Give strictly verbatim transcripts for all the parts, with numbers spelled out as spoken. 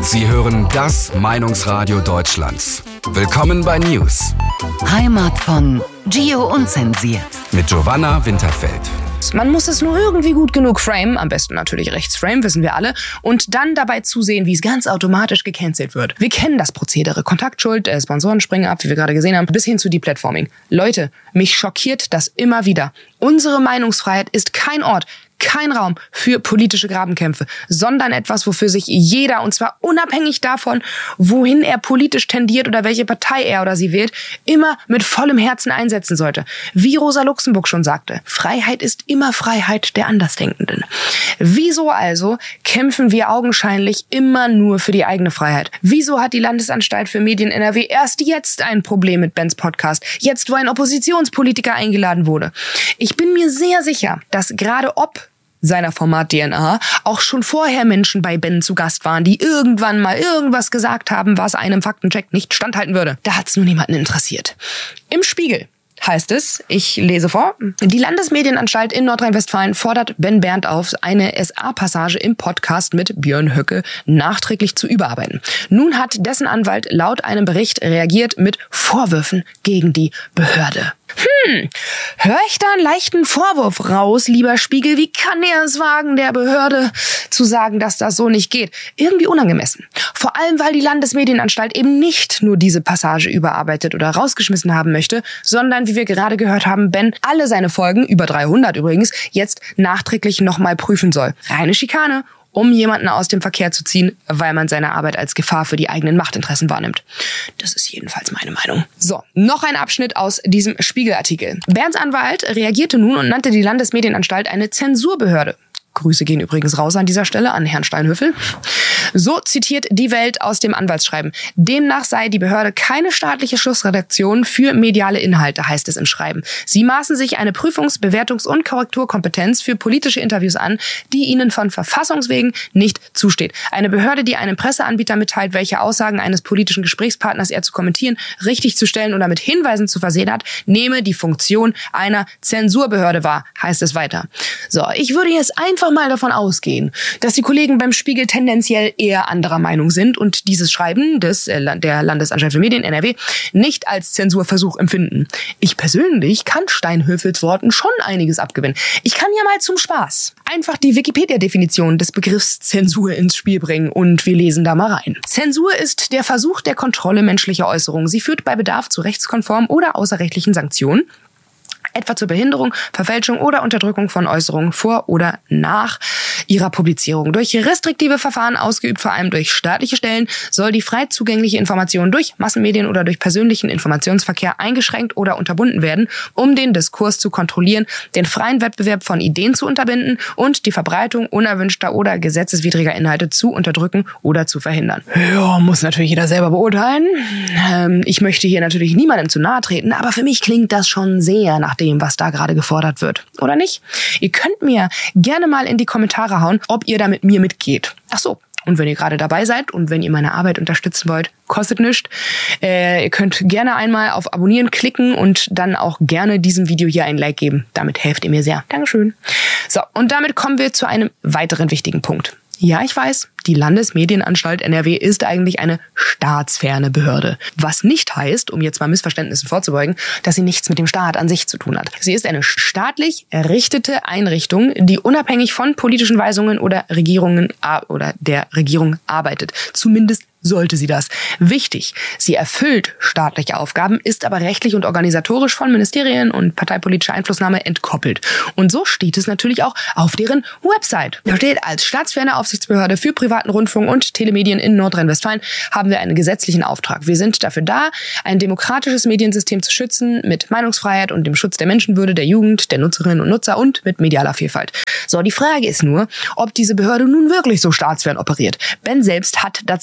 Sie hören das Meinungsradio Deutschlands. Willkommen bei News. Heimat von Gio Unzensiert. Mit Giovanna Winterfeld. Man muss es nur irgendwie gut genug framen, am besten natürlich rechts framen, wissen wir alle, und dann dabei zusehen, wie es ganz automatisch gecancelt wird. Wir kennen das Prozedere. Kontaktschuld, äh, Sponsoren springen ab, wie wir gerade gesehen haben, bis hin zu Deplatforming. Leute, mich schockiert das immer wieder. Unsere Meinungsfreiheit ist kein Ort, kein Raum für politische Grabenkämpfe, sondern etwas, wofür sich jeder, und zwar unabhängig davon, wohin er politisch tendiert oder welche Partei er oder sie wählt, immer mit vollem Herzen einsetzen sollte. Wie Rosa Luxemburg schon sagte, Freiheit ist immer Freiheit der Andersdenkenden. Wieso also kämpfen wir augenscheinlich immer nur für die eigene Freiheit? Wieso hat die Landesanstalt für Medien N R W erst jetzt ein Problem mit Bens Podcast? Jetzt, wo ein Oppositionspolitiker eingeladen wurde. Ich bin mir sehr sicher, dass gerade ob seiner Format-D N A auch schon vorher Menschen bei Ben zu Gast waren, die irgendwann mal irgendwas gesagt haben, was einem Faktencheck nicht standhalten würde. Da hat's nur niemanden interessiert. Im Spiegel heißt es, ich lese vor, die Landesmedienanstalt in Nordrhein-Westfalen fordert Ben Berndt auf, eine S A-Passage im Podcast mit Björn Höcke nachträglich zu überarbeiten. Nun hat dessen Anwalt laut einem Bericht reagiert mit Vorwürfen gegen die Behörde. Hm, höre ich da einen leichten Vorwurf raus, lieber Spiegel? Wie kann er es wagen, der Behörde zu sagen, dass das so nicht geht? Irgendwie unangemessen. Vor allem, weil die Landesmedienanstalt eben nicht nur diese Passage überarbeitet oder rausgeschmissen haben möchte, sondern, wie wir gerade gehört haben, Ben alle seine Folgen, über dreihundert übrigens, jetzt nachträglich nochmal prüfen soll. Reine Schikane, um jemanden aus dem Verkehr zu ziehen, weil man seine Arbeit als Gefahr für die eigenen Machtinteressen wahrnimmt. Das ist jedenfalls meine Meinung. So, noch ein Abschnitt aus diesem Spiegelartikel. Bernds Anwalt reagierte nun und nannte die Landesmedienanstalt eine Zensurbehörde. Grüße gehen übrigens raus an dieser Stelle an Herrn Steinhöfel. So zitiert die Welt aus dem Anwaltsschreiben. Demnach sei die Behörde keine staatliche Schlussredaktion für mediale Inhalte, heißt es im Schreiben. Sie maßen sich eine Prüfungs-, Bewertungs- und Korrekturkompetenz für politische Interviews an, die ihnen von Verfassungswegen nicht zusteht. Eine Behörde, die einem Presseanbieter mitteilt, welche Aussagen eines politischen Gesprächspartners er zu kommentieren, richtig zu stellen oder mit Hinweisen zu versehen hat, nehme die Funktion einer Zensurbehörde wahr, heißt es weiter. So, ich würde jetzt einfach mal davon ausgehen, dass die Kollegen beim Spiegel tendenziell eher anderer Meinung sind und dieses Schreiben des äh, der Landesanstalt für Medien N R W nicht als Zensurversuch empfinden. Ich persönlich kann Steinhöfels Worten schon einiges abgewinnen. Ich kann ja mal zum Spaß einfach die Wikipedia-Definition des Begriffs Zensur ins Spiel bringen und wir lesen da mal rein. Zensur ist der Versuch der Kontrolle menschlicher Äußerungen. Sie führt bei Bedarf zu rechtskonformen oder außerrechtlichen Sanktionen, etwa zur Behinderung, Verfälschung oder Unterdrückung von Äußerungen vor oder nach ihrer Publizierung. Durch restriktive Verfahren, ausgeübt vor allem durch staatliche Stellen, soll die frei zugängliche Information durch Massenmedien oder durch persönlichen Informationsverkehr eingeschränkt oder unterbunden werden, um den Diskurs zu kontrollieren, den freien Wettbewerb von Ideen zu unterbinden und die Verbreitung unerwünschter oder gesetzeswidriger Inhalte zu unterdrücken oder zu verhindern. Ja, muss natürlich jeder selber beurteilen. Ähm, ich möchte hier natürlich niemandem zu nahe treten, aber für mich klingt das schon sehr nach dem, was da gerade gefordert wird. Oder nicht? Ihr könnt mir gerne mal in die Kommentare hauen, ob ihr da mit mir mitgeht. Ach so. Und wenn ihr gerade dabei seid und wenn ihr meine Arbeit unterstützen wollt, kostet nichts. Äh, ihr könnt gerne einmal auf Abonnieren klicken und dann auch gerne diesem Video hier ein Like geben. Damit helft ihr mir sehr. Dankeschön. So, und damit kommen wir zu einem weiteren wichtigen Punkt. Ja, ich weiß, die Landesmedienanstalt N R W ist eigentlich eine staatsferne Behörde. Was nicht heißt, um jetzt mal Missverständnissen vorzubeugen, dass sie nichts mit dem Staat an sich zu tun hat. Sie ist eine staatlich errichtete Einrichtung, die unabhängig von politischen Weisungen oder Regierungen oder der Regierung arbeitet. Zumindest sollte sie das. Wichtig, sie erfüllt staatliche Aufgaben, ist aber rechtlich und organisatorisch von Ministerien und parteipolitischer Einflussnahme entkoppelt. Und so steht es natürlich auch auf deren Website. Da steht, als staatsferne Aufsichtsbehörde für privaten Rundfunk und Telemedien in Nordrhein-Westfalen haben wir einen gesetzlichen Auftrag. Wir sind dafür da, ein demokratisches Mediensystem zu schützen mit Meinungsfreiheit und dem Schutz der Menschenwürde, der Jugend, der Nutzerinnen und Nutzer und mit medialer Vielfalt. So, die Frage ist nur, ob diese Behörde nun wirklich so staatsfern operiert. Ben selbst hat dazu klar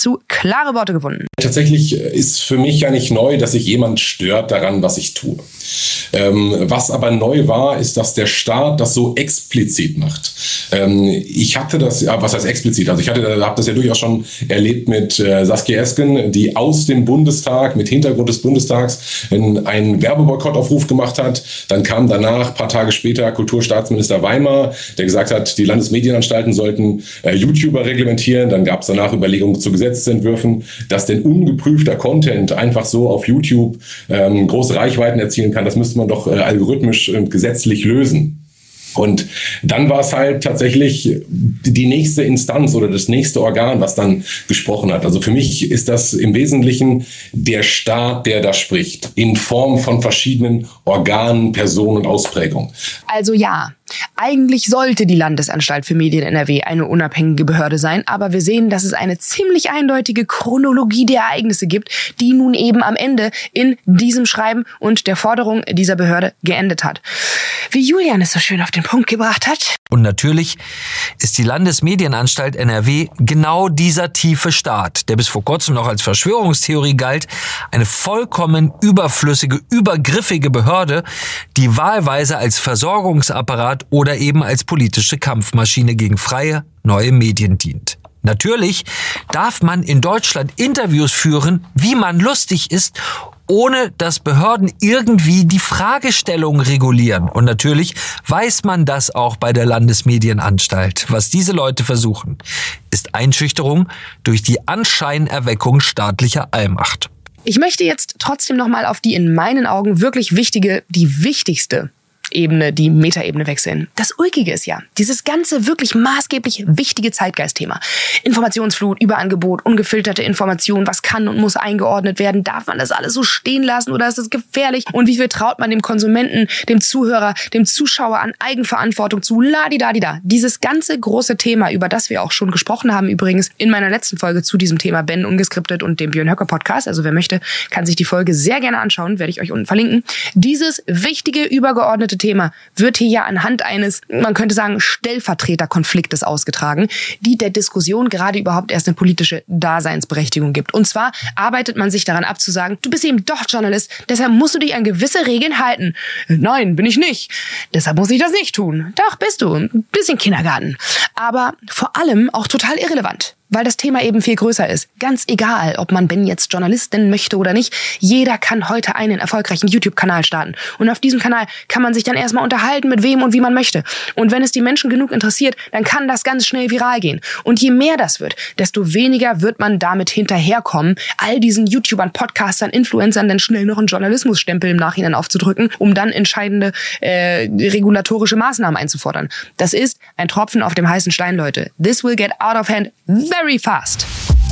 klare Worte gefunden. Tatsächlich ist für mich ja nicht neu, dass sich jemand stört daran, was ich tue. Ähm, was aber neu war, ist, dass der Staat das so explizit macht. Ähm, ich hatte das, ja, was heißt explizit? Also ich hatte, habe das ja durchaus schon erlebt mit äh, Saskia Esken, die aus dem Bundestag, mit Hintergrund des Bundestags, einen Werbeboykottaufruf gemacht hat. Dann kam danach, ein paar Tage später, Kulturstaatsminister Weimar, der gesagt hat, die Landesmedienanstalten sollten äh, YouTuber reglementieren. Dann gab es danach Überlegungen zu Gesetzesentwürfen, dass denn ungeprüfter Content einfach so auf YouTube ähm, große Reichweiten erzielen kann. Das müsste man doch äh, algorithmisch und gesetzlich lösen. Und dann war es halt tatsächlich die nächste Instanz oder das nächste Organ, was dann gesprochen hat. Also für mich ist das im Wesentlichen der Staat, der da spricht, in Form von verschiedenen Organen, Personen und Ausprägungen. Also ja, eigentlich sollte die Landesanstalt für Medien N R W eine unabhängige Behörde sein, aber wir sehen, dass es eine ziemlich eindeutige Chronologie der Ereignisse gibt, die nun eben am Ende in diesem Schreiben und der Forderung dieser Behörde geendet hat. Wie Julian es so schön auf den Punkt gebracht hat. Und natürlich ist die Landesmedienanstalt N R W genau dieser tiefe Staat, der bis vor kurzem noch als Verschwörungstheorie galt, eine vollkommen überflüssige, übergriffige Behörde, die wahlweise als Versorgungsapparat oder eben als politische Kampfmaschine gegen freie, neue Medien dient. Natürlich darf man in Deutschland Interviews führen, wie man lustig ist, ohne dass Behörden irgendwie die Fragestellung regulieren. Und natürlich weiß man das auch bei der Landesmedienanstalt. Was diese Leute versuchen, ist Einschüchterung durch die Anscheinerweckung staatlicher Allmacht. Ich möchte jetzt trotzdem nochmal auf die in meinen Augen wirklich wichtige, die wichtigste Ebene, die Metaebene wechseln. Das Ulkige ist ja, dieses ganze wirklich maßgeblich wichtige Zeitgeistthema. Informationsflut, Überangebot, ungefilterte Information, was kann und muss eingeordnet werden, darf man das alles so stehen lassen oder ist es gefährlich? Und wie viel traut man dem Konsumenten, dem Zuhörer, dem Zuschauer an Eigenverantwortung zu? Ladidadida. Dieses ganze große Thema, über das wir auch schon gesprochen haben, übrigens in meiner letzten Folge zu diesem Thema Ben Ungeskriptet und dem Björn Höcke Podcast. Also wer möchte, kann sich die Folge sehr gerne anschauen, werde ich euch unten verlinken. Dieses wichtige, übergeordnete Thema wird hier ja anhand eines, man könnte sagen, Stellvertreterkonfliktes ausgetragen, die der Diskussion gerade überhaupt erst eine politische Daseinsberechtigung gibt. Und zwar arbeitet man sich daran ab zu sagen, du bist eben doch Journalist, deshalb musst du dich an gewisse Regeln halten. Nein, bin ich nicht. Deshalb muss ich das nicht tun. Doch, bist du. Ein bisschen Kindergarten. Aber vor allem auch total irrelevant. Weil das Thema eben viel größer ist. Ganz egal, ob man Ben jetzt Journalist nennen möchte oder nicht. Jeder kann heute einen erfolgreichen YouTube-Kanal starten. Und auf diesem Kanal kann man sich dann erstmal unterhalten, mit wem und wie man möchte. Und wenn es die Menschen genug interessiert, dann kann das ganz schnell viral gehen. Und je mehr das wird, desto weniger wird man damit hinterherkommen, all diesen YouTubern, Podcastern, Influencern dann schnell noch einen Journalismusstempel im Nachhinein aufzudrücken, um dann entscheidende äh, regulatorische Maßnahmen einzufordern. Das ist ein Tropfen auf dem heißen Stein, Leute. This will get out of hand very fast.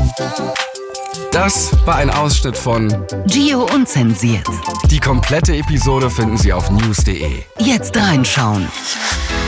Das war ein Ausschnitt von Gio Unzensiert. Die komplette Episode finden Sie auf news punkt de. Jetzt reinschauen.